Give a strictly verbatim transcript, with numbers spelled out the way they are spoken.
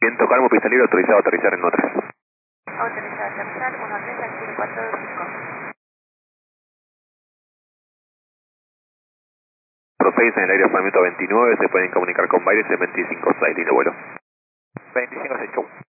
Viento calmo, pista libre, autorizado a aterrizar en uno tres. Autorizado a aterrizar, uno tres, al cuatro dos cinco. Proseguís en el aeropuerto veintinueve, se pueden comunicar con Baires en veinticinco seis, lindo vuelo. veinticinco seis, chau.